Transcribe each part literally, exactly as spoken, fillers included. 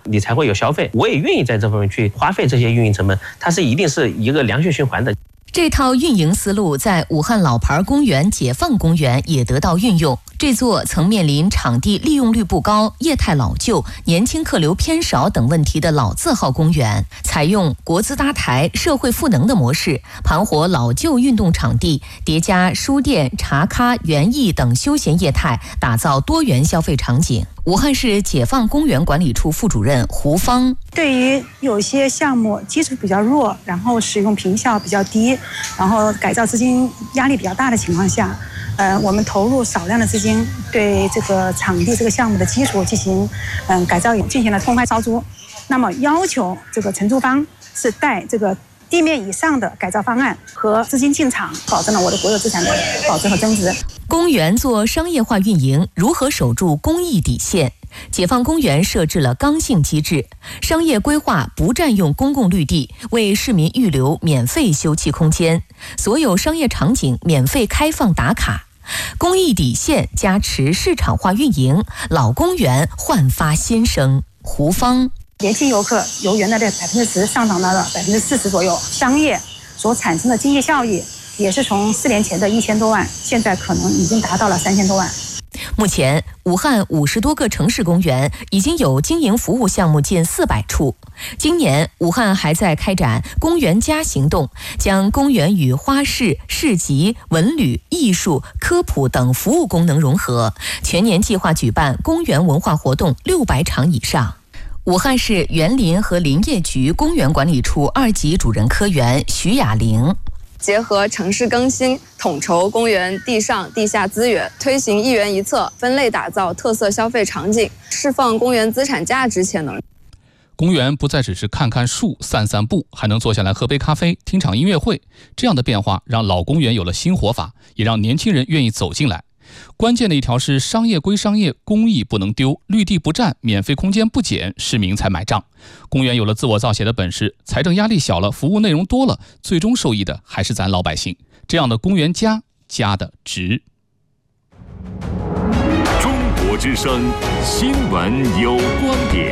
你才会有消费。我也愿意在这方面去花费这些运营成本，它是一定是一个良性循环的。 这套运营思路在武汉老牌公园解放公园也得到运用。这座曾面临场地利用率不高、业态老旧、年轻客流偏少等问题的老字号公园，采用国资搭台、社会赋能的模式，盘活老旧运动场地，叠加书店、茶咖、园艺等休闲业态，打造多元消费场景。武汉市解放公园管理处副主任胡芳： 对于有些项目基础比较弱，然后使用频效比较低，然后改造资金压力比较大的情况下，呃，我们投入少量的资金，对这个场地这个项目的基础进行嗯改造，进行了通拍招租。那么要求这个承租方是带这个地面以上的改造方案和资金进场，保证了我的国有资产的保值和增值。 公园做商业化运营，如何守住公益底线？解放公园设置了刚性机制，商业规划不占用公共绿地，为市民预留免费休憩空间，所有商业场景免费开放打卡。公益底线加持市场化运营，老公园焕发新生。胡芳： 年轻游客由原来的百分之十上涨到了百分之四十左右，商业所产生的经济效益也是从四年前的一千多万，现在可能已经达到了三千多万。 目前，武汉五十多个城市公园已经有经营服务项目近四百处。今年，武汉还在开展“公园+”行动，将公园与花市、市集、文旅、艺术、科普等服务功能融合，全年计划举办公园文化活动六百场以上。武汉市园林和林业局公园管理处二级主任科员徐雅玲： 结合城市更新，统筹公园地上地下资源，推行一园一策，分类打造特色消费场景，释放公园资产价值潜能。 公园不再只是看看树、散散步，还能坐下来喝杯咖啡、听场音乐会。这样的变化让老公园有了新活法，也让年轻人愿意走进来。关键的一条是商业归商业，公益不能丢，绿地不占，免费空间不减，市民才买账。公园有了自我造血的本事，财政压力小了，服务内容多了，最终受益的还是咱老百姓。这样的公园家，家的值。 中国之声新闻有观点，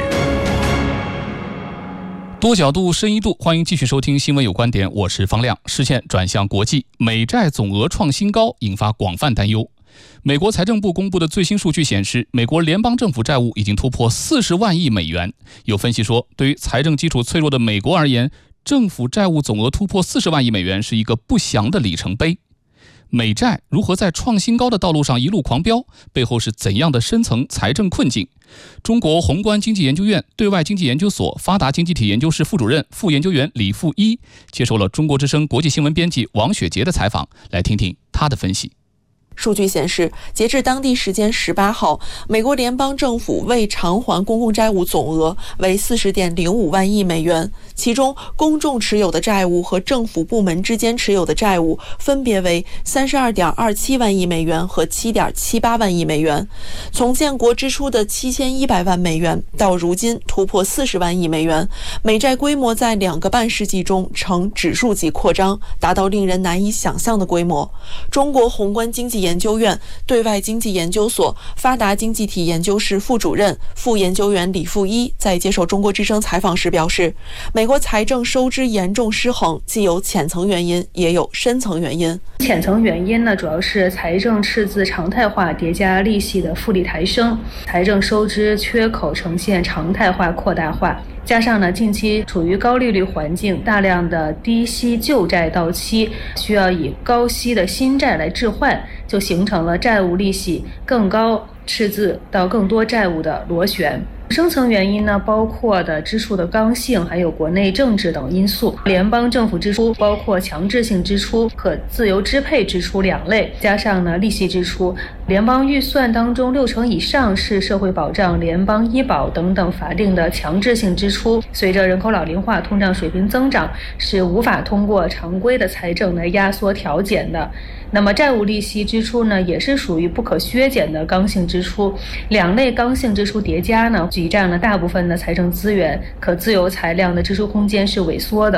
多角度深一度，欢迎继续收听新闻有观点，我是方亮。视线转向国际，美债总额创新高，引发广泛担忧。美国财政部公布的最新数据显示，美国联邦政府债务已经突破四十万亿美元。有分析说，对于财政基础脆弱的美国而言，政府债务总额突破四十万亿美元是一个不祥的里程碑。美债如何在创新高的道路上一路狂飙，背后是怎样的深层财政困境？中国宏观经济研究院对外经济研究所发达经济体研究室副主任、副研究员李富一接受了中国之声国际新闻编辑王雪杰的采访，来听听他的分析。 数据显示，截至当地时间十八号，美国联邦政府未偿还公共债务总额为四十点零五万亿美元，其中公众持有的债务和政府部门之间持有的债务分别为三十二点二七万亿美元和七点七八万亿美元。从建国之初的七千一百万美元到如今突破四十万亿美元，美债规模在两个半世纪中呈指数级扩张，达到令人难以想象的规模。中国宏观经济研究院对外经济研究所发达经济体研究室副主任、副研究员李富一在接受中国之声采访时表示，美国财政收支严重失衡，既有浅层原因，也有深层原因。 浅层原因呢，主要是财政赤字常态化叠加利息的复利抬升，财政收支缺口呈现常态化扩大化。加上呢，近期处于高利率环境，大量的低息旧债到期，需要以高息的新债来置换，就形成了债务利息更高、赤字到更多债务的螺旋。深层原因呢，包括的支出的刚性，还有国内政治等因素。联邦政府支出包括强制性支出和自由支配支出两类，加上呢利息支出。联邦预算当中六成以上是社会保障、联邦医保等等法定的强制性支出。随着人口老龄化、通胀水平增长，是无法通过常规的财政来压缩调减的。那么债务利息支出呢，也是属于不可削减的刚性支出。两类刚性支出叠加呢，挤占了大部分的财政资源，可自由裁量的支出空间是萎缩的。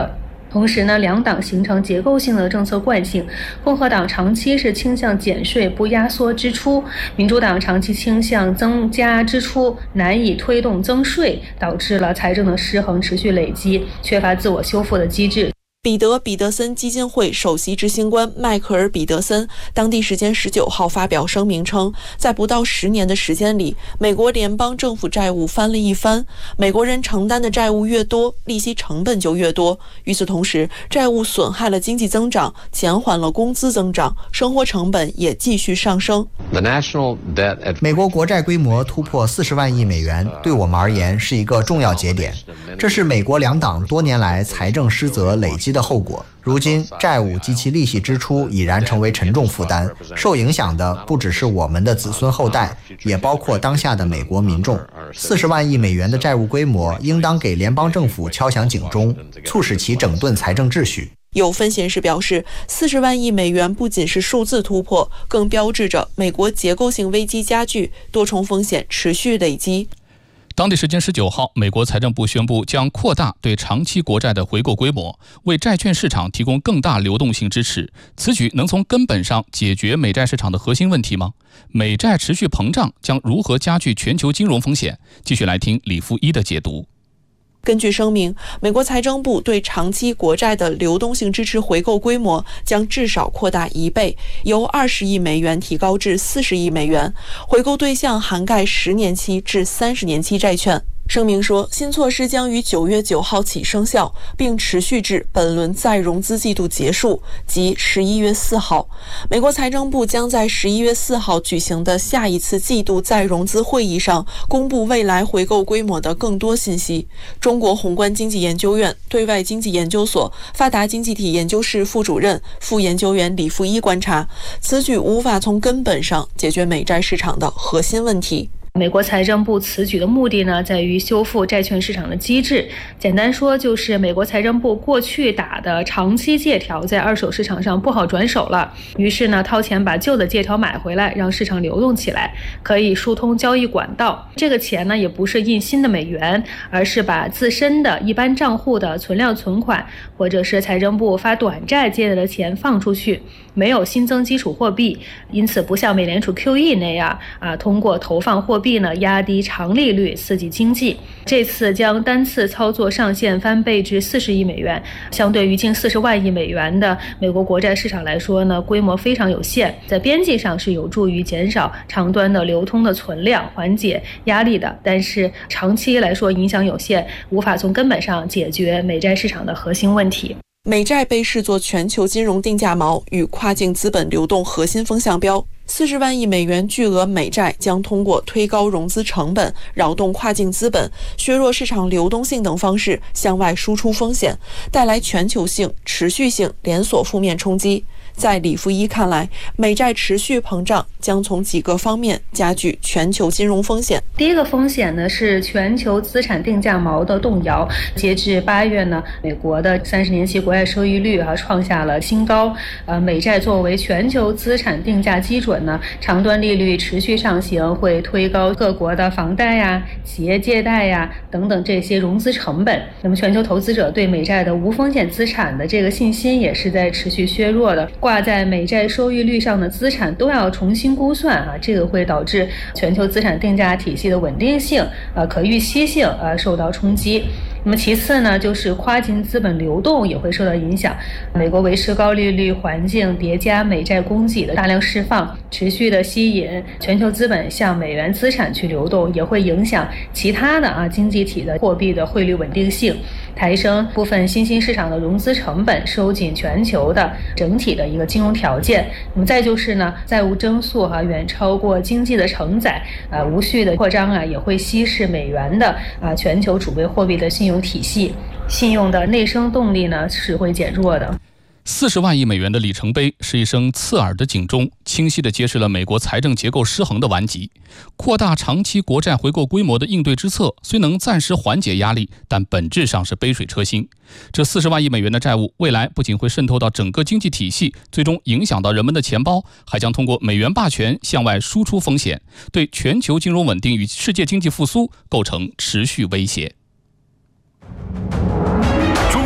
同时呢，两党形成结构性的政策惯性，共和党长期是倾向减税不压缩支出，民主党长期倾向增加支出，难以推动增税，导致了财政的失衡持续累积，缺乏自我修复的机制。 彼得·彼得森基金会首席执行官迈克尔·彼得森当地时间十九号发表声明称，在不到十年的时间里，美国联邦政府债务翻了一番。美国人承担的债务越多，利息成本就越多。与此同时，债务损害了经济增长，减缓了工资增长，生活成本也继续上升。 美国国债规模突破四十万亿美元，对我们而言是一个重要节点。这是美国两党多年来财政失责累积的后果。如今，债务及其利息支出已然成为沉重负担，受影响的不只是我们的子孙后代，也包括当下的美国民众。四十万亿美元的债务规模，应当给联邦政府敲响警钟，促使其整顿财政秩序。 有分析人士表示，四十万亿美元不仅是数字突破，更标志着美国结构性危机加剧，多重风险持续累积。 当地时间十九号，美国财政部宣布将扩大对长期国债的回购规模，为债券市场提供更大流动性支持。此举能从根本上解决美债市场的核心问题吗？美债持续膨胀将如何加剧全球金融风险？继续来听李富一的解读。 根据声明，美国财政部对长期国债的流动性支持回购规模将至少扩大一倍，由二十亿美元提高至四十亿美元，回购对象涵盖十年期至三十年期债券。声明说，新措施将于九月九号起生效，并持续至本轮再融资季度结束，即十一月四号。美国财政部将在十一月四号举行的下一次季度再融资会议上公布未来回购规模的更多信息。中国宏观经济研究院对外经济研究所发达经济体研究室副主任、副研究员李富一观察，此举无法从根本上解决美债市场的核心问题。 美国财政部此举的目的呢，在于修复债券市场的机制。简单说，就是美国财政部过去打的长期借条在二手市场上不好转手了，于是呢，掏钱把旧的借条买回来，让市场流动起来，可以疏通交易管道。这个钱呢，也不是印新的美元，而是把自身的一般账户的存量存款，或者是财政部发短债借来的钱放出去，没有新增基础货币，因此不像美联储 Q E 那样啊，通过投放货币呢压低长利率刺激经济。这次将单次操作上限翻倍至四十亿美元，相对于近四十万亿美元的美国国债市场来说呢，规模非常有限，在边际上是有助于减少长端的流通的存量，缓解压力的，但是长期来说影响有限，无法从根本上解决美债市场的核心问题。 美债被视作全球金融定价锚与跨境资本流动核心风向标。四十万亿美元巨额美债将通过推高融资成本、扰动跨境资本、削弱市场流动性等方式向外输出风险，带来全球性、持续性、连锁负面冲击。在李富一看来，美债持续膨胀将从几个方面加剧全球金融风险。 第一个风险呢是全球资产定价锚的动摇。截至八月呢，美国的三十年期国债收益率啊创下了新高。呃，美债作为全球资产定价基准呢，长端利率持续上行，会推高各国的房贷呀、企业借贷呀等等这些融资成本。那么，全球投资者对美债的无风险资产的这个信心也是在持续削弱的。挂在美债收益率上的资产都要重新估算啊，这个会导致全球资产定价体系的稳定性、呃可预期性呃受到冲击。那么其次呢，就是跨境资本流动也会受到影响。美国维持高利率环境叠加美债供给的大量释放，持续的吸引全球资本向美元资产去流动，也会影响其他的啊经济体的货币的汇率稳定性，抬升部分新兴市场的融资成本，收紧全球的整体的一个金融条件。那么再就是呢，债务增速哈、啊、远超过经济的承载，啊无序的扩张啊也会稀释美元的啊全球储备货币的信用体系，信用的内生动力呢是会减弱的。 四十万亿美元的里程碑是一声刺耳的警钟，清晰地揭示了美国财政结构失衡的顽疾。扩大长期国债回购规模的应对之策虽能暂时缓解压力，但本质上是杯水车薪。这四十万亿美元的债务未来不仅会渗透到整个经济体系，最终影响到人们的钱包，还将通过美元霸权向外输出风险，对全球金融稳定与世界经济复苏构成持续威胁。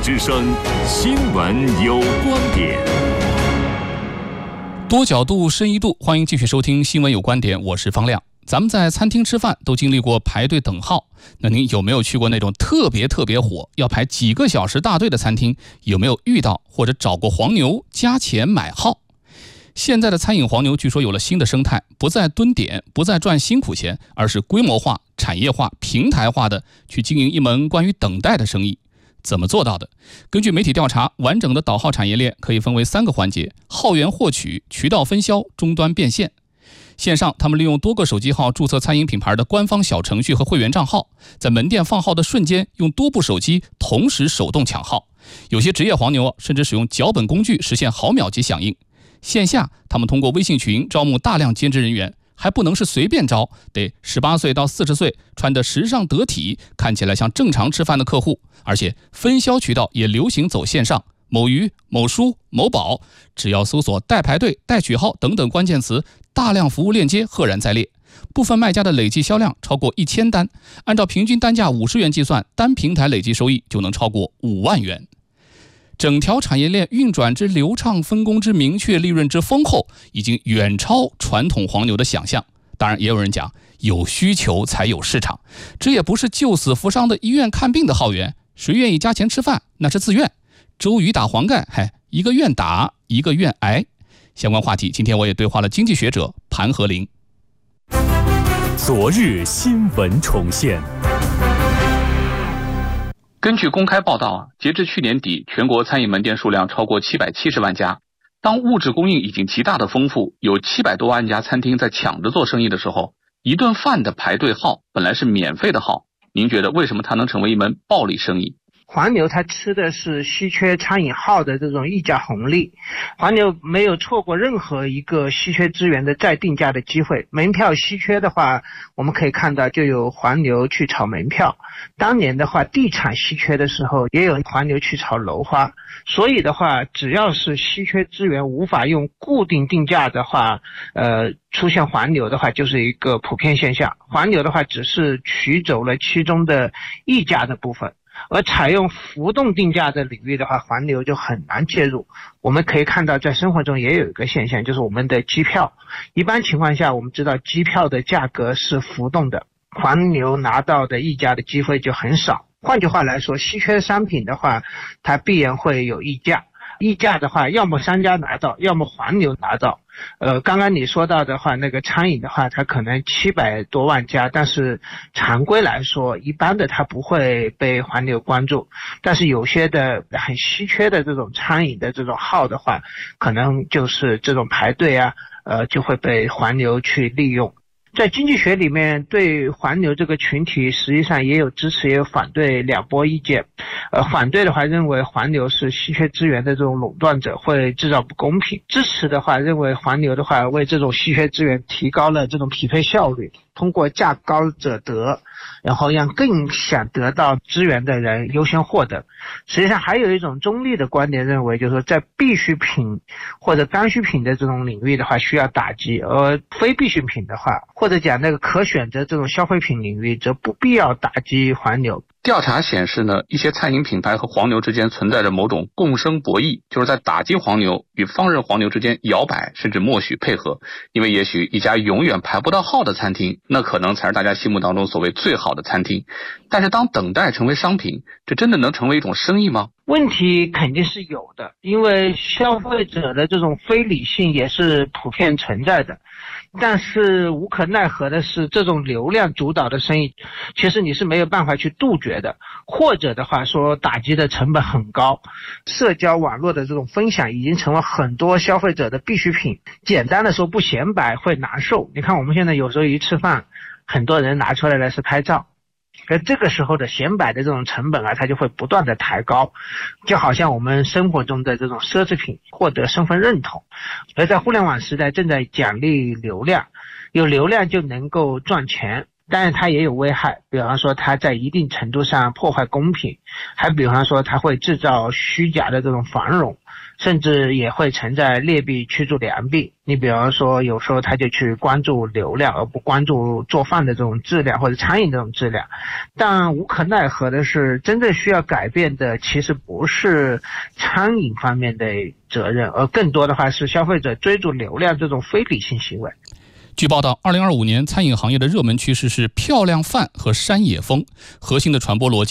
之声新闻有观点， 多角度深一度，欢迎继续收听新闻有观点，我是方亮。咱们在餐厅吃饭都经历过排队等号，那您有没有去过那种特别特别火要排几个小时大队的餐厅？有没有遇到或者找过黄牛加钱买号？现在的餐饮黄牛据说有了新的生态，不再蹲点，不再赚辛苦钱，而是规模化、产业化、平台化的去经营一门关于等待的生意。怎么做到的？根据媒体调查，完整的导号产业链可以分为三个环节：号源获取、渠道分销、终端变现。线上，他们利用多个手机号注册餐饮品牌的官方小程序和会员账号，在门店放号的瞬间，用多部手机同时手动抢号。有些职业黄牛甚至使用脚本工具实现毫秒级响应。线下，他们通过微信群招募大量兼职人员，还不能是随便招，得十八岁到四十岁，穿得时尚得体，看起来像正常吃饭的客户。而且分销渠道也流行走线上，某鱼、某书、某宝，只要搜索代排队、代取号等等关键词，大量服务链接赫然在列。部分卖家的累计销量超过一千单，按照平均单价五十元计算，单平台累计收益就能超过五万元。整条产业链运转之流畅，分工之明确，利润之丰厚，已经远超传统黄牛的想象。当然，也有人讲，有需求才有市场，这也不是救死扶伤的医院看病的号源，谁愿意加钱吃饭，那是自愿。周瑜打黄盖，嗨，一个愿打，一个愿挨。相关话题，今天我也对话了经济学者盘和林。 昨日新闻重现。 根据公开报道啊，截至去年底，全国餐饮门店数量超过七百七十万家。当物质供应已经极大的丰富，有七百多万家餐厅在抢着做生意的时候，一顿饭的排队号本来是免费的号，您觉得为什么它能成为一门暴利生意？ 黄牛它吃的是稀缺餐饮号的这种溢价红利，黄牛没有错过任何一个稀缺资源的再定价的机会。门票稀缺的话，我们可以看到就有黄牛去炒门票，当年的话地产稀缺的时候也有黄牛去炒楼花。所以的话，只要是稀缺资源无法用固定定价的话，呃出现黄牛的话就是一个普遍现象。黄牛的话只是取走了其中的溢价的部分，而采用浮动定价的领域的话，黄牛就很难介入。我们可以看到在生活中也有一个现象，就是我们的机票，一般情况下我们知道机票的价格是浮动的，黄牛拿到的溢价的机会就很少。换句话来说，稀缺商品的话它必然会有溢价，溢价的话要么商家拿到，要么黄牛拿到。呃，刚刚你说到的话，那个餐饮的话，它可能七百多万家，但是常规来说，一般的它不会被黄牛关注。但是有些的很稀缺的这种餐饮的这种号的话，可能就是这种排队啊，呃，就会被黄牛去利用。在经济学里面，对黄牛这个群体实际上也有支持也有反对两波意见。呃，反对的话认为黄牛是稀缺资源的这种垄断者，会制造不公平；支持的话认为黄牛的话为这种稀缺资源提高了这种匹配效率，通过价高者得，然后让更想得到资源的人优先获得。实际上还有一种中立的观点认为，就是说在必需品或者刚需品的这种领域的话需要打击，而非必需品的话，或者讲那个可选择这种消费品领域则不必要打击黄牛。 调查显示呢，一些餐饮品牌和黄牛之间存在着某种共生博弈，就是在打击黄牛与放任黄牛之间摇摆，甚至默许配合。因为也许一家永远排不到号的餐厅，那可能才是大家心目当中所谓最好的餐厅。但是当等待成为商品，这真的能成为一种生意吗？ 问题肯定是有的，因为消费者的这种非理性也是普遍存在的。但是无可奈何的是，这种流量主导的生意其实你是没有办法去杜绝的，或者的话说打击的成本很高。社交网络的这种分享已经成为很多消费者的必需品，简单的说不显摆会难受。你看我们现在有时候一吃饭，很多人拿出来的是拍照，而这个时候的显摆的这种成本啊，它就会不断的抬高，就好像我们生活中的这种奢侈品获得身份认同。而在互联网时代正在奖励流量，有流量就能够赚钱， 但是它也有危害，比方说它在一定程度上破坏公平，还比方说它会制造虚假的这种繁荣，甚至也会存在劣币驱逐良币。你比方说有时候他就去关注流量而不关注做饭的这种质量或者餐饮这种质量。但无可奈何的是，真正需要改变的其实不是餐饮方面的责任，而更多的话是消费者追逐流量这种非理性行为。 据报道，二零二五年餐饮行业的热门趋势是漂亮饭和山野风，核心的传播逻辑